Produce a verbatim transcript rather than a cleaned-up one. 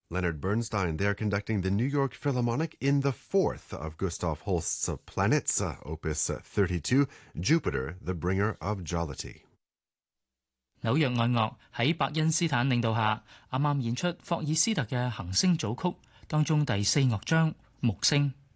Leonard Bernstein, they are conducting the New York Philharmonic in the fourth of Gustav Holst's planets, uh, Opus thirty-two, Jupiter, the Bringer of Jollity。 紐約愛樂喺伯恩斯坦領導下，啱啱演出霍爾斯特嘅行星組曲，當中第四樂章木星。